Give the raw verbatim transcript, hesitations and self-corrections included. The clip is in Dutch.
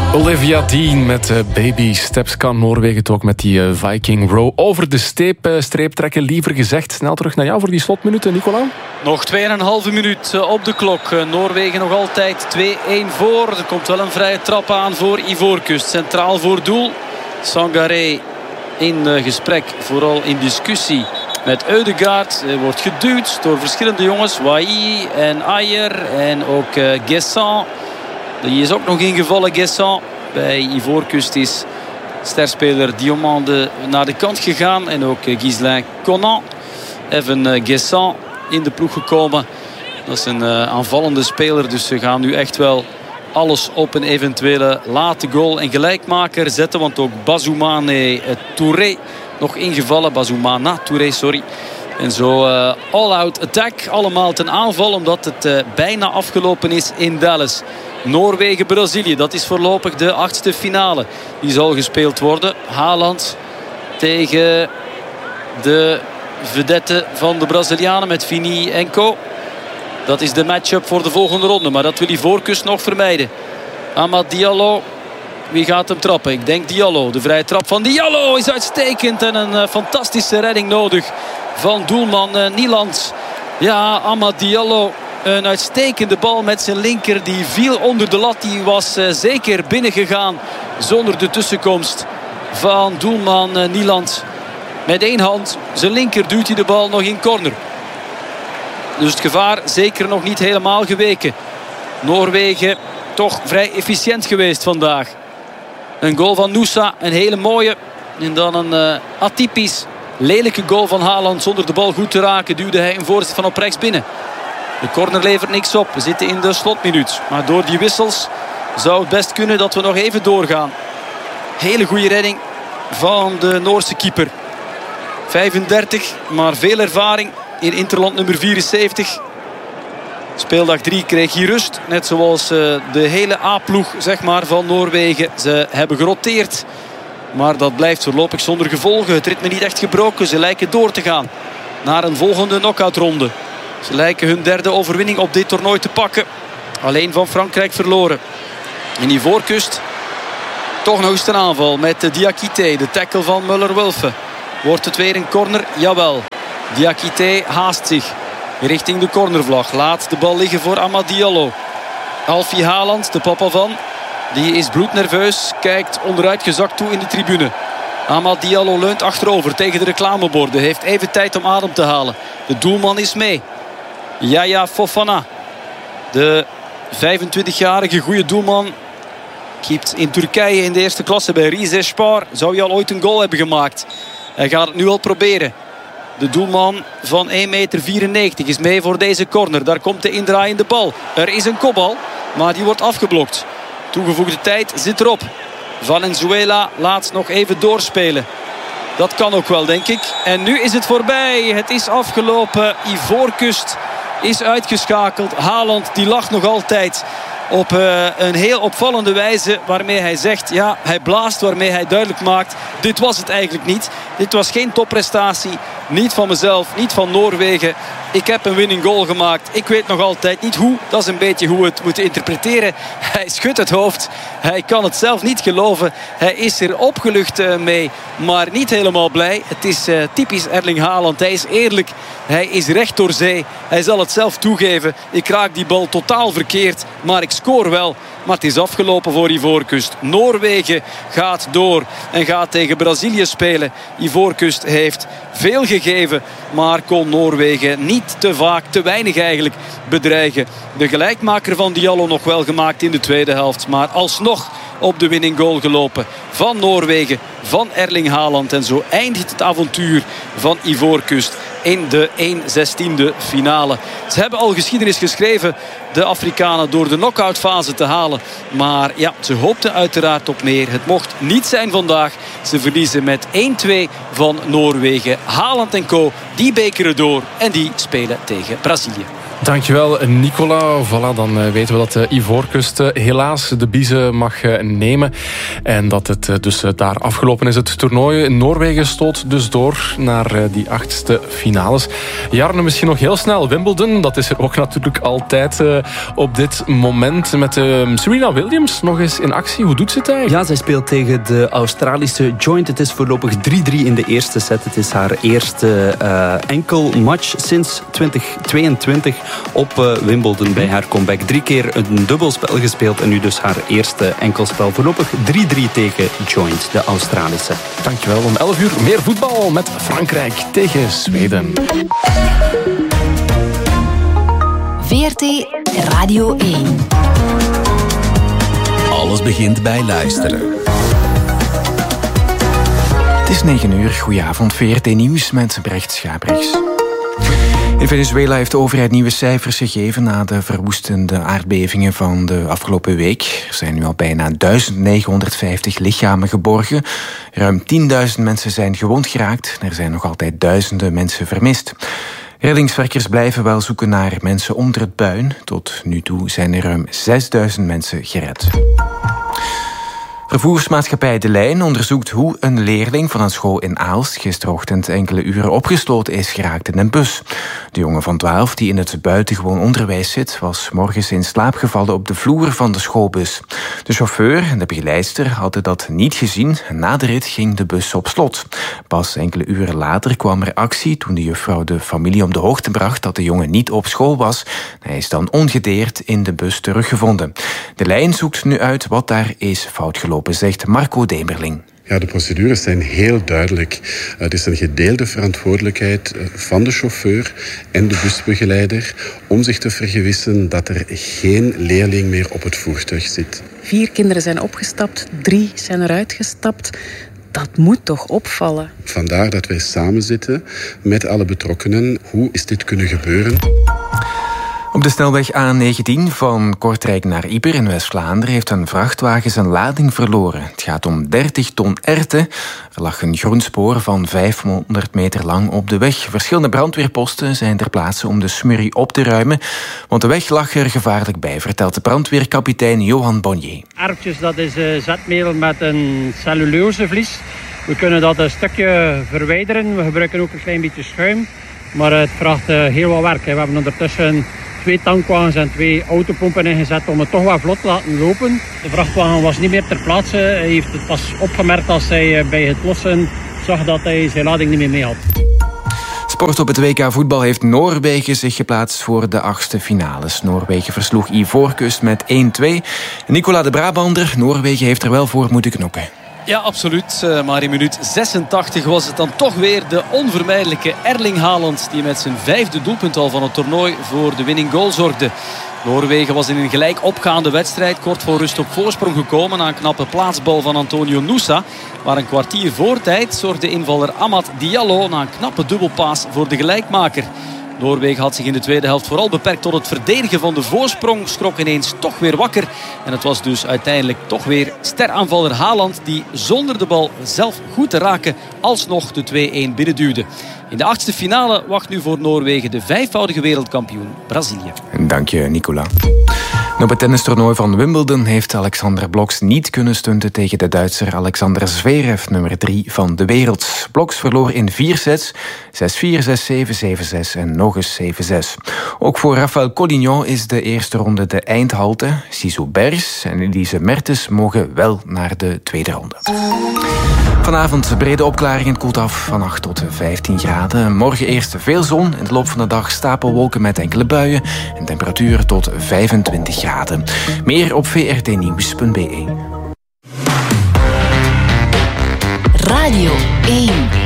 Olivia Dean met uh, Baby Steps. Kan Noorwegen het ook met die uh, Viking Row over de steep, uh, streep trekken? Liever gezegd, snel terug naar jou voor die slotminuten, Nicola. Nog twee en een halve minuut uh, op de klok. Uh, Noorwegen nog altijd twee-één voor. Er komt wel een vrije trap aan voor Ivoorkust. Centraal voor doel. Sangaré in uh, gesprek, vooral in discussie met Ødegaard. Hij wordt geduwd door verschillende jongens. Wai en Ayer en ook uh, Guessant. Die is ook nog ingevallen, Guessant. Bij Ivoorkust is sterspeler Diomande naar de kant gegaan. En ook uh, Ghislain Conan. Even uh, Guessant in de ploeg gekomen. Dat is een uh, aanvallende speler. Dus ze gaan nu echt wel alles op een eventuele late goal en gelijkmaker zetten. Want ook Bazoumane uh, Touré nog ingevallen. Bazoumana Touré, sorry. En zo uh, all-out attack. Allemaal ten aanval omdat het uh, bijna afgelopen is in Dallas. Noorwegen-Brazilië, dat is voorlopig de achtste finale. Die zal gespeeld worden. Haaland tegen de vedette van de Brazilianen met Vini en Co. Dat is de match-up voor de volgende ronde. Maar dat wil Ivoorkust nog vermijden. Amad Diallo. Wie gaat hem trappen? Ik denk Diallo. De vrije trap van Diallo is uitstekend. En een uh, fantastische redding nodig van doelman uh, Nieland. Ja, Amad Diallo. Een uitstekende bal met zijn linker. Die viel onder de lat. Die was uh, zeker binnengegaan zonder de tussenkomst van doelman uh, Nieland. Met één hand, zijn linker, duwt hij de bal nog in corner. Dus het gevaar zeker nog niet helemaal geweken. Noorwegen toch vrij efficiënt geweest vandaag. Een goal van Nusa, een hele mooie. En dan een uh, atypisch lelijke goal van Haaland. Zonder de bal goed te raken duwde hij een voorzet van op rechts binnen. De corner levert niks op. We zitten in de slotminuut. Maar door die wissels zou het best kunnen dat we nog even doorgaan. Hele goede redding van de Noorse keeper. vijfendertig, maar veel ervaring in interland nummer vierenzeventig. Speeldag drie kreeg hij rust. Net zoals uh, de hele A-ploeg zeg maar, van Noorwegen. Ze hebben geroteerd. Maar dat blijft voorlopig zonder gevolgen. Het ritme niet echt gebroken. Ze lijken door te gaan naar een volgende knock-outronde. Ze lijken hun derde overwinning op dit toernooi te pakken. Alleen van Frankrijk verloren. In Ivoorkust toch nog eens ten aanval met de Diakité. De tackle van Muller-Wulfe. Wordt het weer een corner? Jawel. Diakité haast zich richting de cornervlag. Laat de bal liggen voor Amad Diallo. Alfie Haaland, de papa van. Die is bloednerveus. Kijkt onderuitgezakt toe in de tribune. Amad Diallo leunt achterover tegen de reclameborden. Heeft even tijd om adem te halen. De doelman is mee. Yaya Fofana. De vijfentwintigjarige goede doelman. Keept in Turkije in de eerste klasse bij Rizespor. Zou hij al ooit een goal hebben gemaakt. Hij gaat het nu al proberen. De doelman van één meter vierennegentig is mee voor deze corner. Daar komt de indraaiende bal. Er is een kopbal, maar die wordt afgeblokt. Toegevoegde tijd zit erop. Valenzuela laat nog even doorspelen. Dat kan ook wel, denk ik. En nu is het voorbij. Het is afgelopen. Ivoorkust is uitgeschakeld. Haaland die lacht nog altijd op uh, een heel opvallende wijze waarmee hij zegt, ja, hij blaast, waarmee hij duidelijk maakt, dit was het eigenlijk niet. Dit was geen topprestatie. Niet van mezelf, niet van Noorwegen. Ik heb een winning goal gemaakt. Ik weet nog altijd niet hoe. Dat is een beetje hoe we het moeten interpreteren. Hij schudt het hoofd. Hij kan het zelf niet geloven. Hij is er opgelucht uh, mee, maar niet helemaal blij. Het is uh, typisch Erling Haaland. Hij is eerlijk. Hij is recht door zee. Hij zal het zelf toegeven. Ik raak die bal totaal verkeerd, maar ik scoor wel. Maar het is afgelopen voor Ivoorkust. Noorwegen gaat door en gaat tegen Brazilië spelen. Ivoorkust heeft veel gegeven, maar kon Noorwegen niet te vaak, te weinig eigenlijk, bedreigen. De gelijkmaker van Diallo nog wel gemaakt in de tweede helft, maar alsnog op de winning goal gelopen van Noorwegen, van Erling Haaland. En zo eindigt het avontuur van Ivoorkust in de één zestiende finale. Ze hebben al geschiedenis geschreven, de Afrikanen, door de knock-outfase te halen. Maar ja, ze hoopten uiteraard op meer. Het mocht niet zijn vandaag. Ze verliezen met één twee van Noorwegen. Haaland en co, die bekeren door en die spelen tegen Brazilië. Dankjewel, Nicola. Voilà, dan uh, weten we dat uh, Ivoorkust uh, helaas de biezen mag uh, nemen. En dat het uh, dus uh, daar afgelopen is. Het toernooi in Noorwegen stoot dus door naar uh, die achtste finales. Jarne, misschien nog heel snel. Wimbledon, dat is er ook natuurlijk altijd uh, op dit moment. Met uh, Serena Williams nog eens in actie. Hoe doet ze het eigenlijk? Ja, zij speelt tegen de Australische Joint. Het is voorlopig drie drie in de eerste set. Het is haar eerste uh, enkelmatch sinds twintig tweeëntwintig op uh, Wimbledon bij haar comeback. Drie keer een dubbelspel gespeeld en nu dus haar eerste enkelspel. Voorlopig drie drie tegen Joint, de Australische. Dankjewel. Om elf uur meer voetbal met Frankrijk tegen Zweden. V R T Radio één. Alles begint bij luisteren. Het is negen uur. Goedenavond. V R T Nieuws met Brecht Schabrichs. In Venezuela heeft de overheid nieuwe cijfers gegeven na de verwoestende aardbevingen van de afgelopen week. Er zijn nu al bijna duizend negenhonderdvijftig lichamen geborgen. Ruim tienduizend mensen zijn gewond geraakt. Er zijn nog altijd duizenden mensen vermist. Reddingswerkers blijven wel zoeken naar mensen onder het puin. Tot nu toe zijn er ruim zesduizend mensen gered. Vervoersmaatschappij De Lijn onderzoekt hoe een leerling van een school in Aalst gisterochtend enkele uren opgesloten is geraakt in een bus. De jongen van twaalf, die in het buitengewoon onderwijs zit, was morgens in slaap gevallen op de vloer van de schoolbus. De chauffeur en de begeleidster hadden dat niet gezien. Na de rit ging de bus op slot. Pas enkele uren later kwam er actie toen de juffrouw de familie op de hoogte bracht dat de jongen niet op school was. Hij is dan ongedeerd in de bus teruggevonden. De Lijn zoekt nu uit wat daar is fout gelopen, zegt Marco Demerling. Ja, de procedures zijn heel duidelijk. Het is een gedeelde verantwoordelijkheid van de chauffeur en de busbegeleider om zich te vergewissen dat er geen leerling meer op het voertuig zit. Vier kinderen zijn opgestapt, drie zijn eruit gestapt. Dat moet toch opvallen? Vandaar dat wij samen zitten met alle betrokkenen. Hoe is dit kunnen gebeuren? Op de snelweg A negentien van Kortrijk naar Ieper in West-Vlaanderen heeft een vrachtwagen zijn lading verloren. Het gaat om dertig ton erwten. Er lag een groen spoor van vijfhonderd meter lang op de weg. Verschillende brandweerposten zijn ter plaatse om de smurrie op te ruimen, want de weg lag er gevaarlijk bij, vertelt de brandweerkapitein Johan Bonnier. Erwtjes, dat is uh, zetmeel met een cellulosevlies. We kunnen dat een stukje verwijderen. We gebruiken ook een klein beetje schuim. Maar het vraagt uh, heel wat werk. Hè. We hebben ondertussen twee tankwagens en twee autopompen ingezet om het toch wel vlot te laten lopen. De vrachtwagen was niet meer ter plaatse. Hij heeft het pas opgemerkt als hij bij het lossen zag dat hij zijn lading niet meer mee had. Sport op het W K voetbal heeft Noorwegen zich geplaatst voor de achtste finales. Noorwegen versloeg Ivoorkust met één twee. Nicola de Brabander, Noorwegen heeft er wel voor moeten knokken. Ja, absoluut. Maar in minuut zesentachtig was het dan toch weer de onvermijdelijke Erling Haaland die met zijn vijfde doelpunt al van het toernooi voor de winning goal zorgde. Noorwegen was in een gelijk opgaande wedstrijd kort voor rust op voorsprong gekomen na een knappe plaatsbal van Antonio Nusa. Maar een kwartier voor tijd zorgde invaller Amad Diallo na een knappe dubbelpaas voor de gelijkmaker. Noorwegen had zich in de tweede helft vooral beperkt tot het verdedigen van de voorsprong. Schrok ineens toch weer wakker. En het was dus uiteindelijk toch weer steraanvaller Haaland die zonder de bal zelf goed te raken alsnog de twee-een binnenduwde. In de achtste finale wacht nu voor Noorwegen de vijfvoudige wereldkampioen Brazilië. Dank je, Nicola. Op het tennistoernooi van Wimbledon heeft Alexander Bloks niet kunnen stunten tegen de Duitser Alexander Zverev, nummer drie van de wereld. Bloks verloor in vier sets, zes vier, zes zeven, zeven zes en nog eens zeven zes. Ook voor Rafael Collignon is de eerste ronde de eindhalte. Sisou Bergs en Elise Mertens mogen wel naar de tweede ronde. Vanavond brede opklaringen, koelt af van acht tot vijftien graden. Morgen eerst veel zon, in de loop van de dag stapelwolken met enkele buien en temperatuur tot vijfentwintig graden. Meer op v r t nieuws punt b e. Radio één.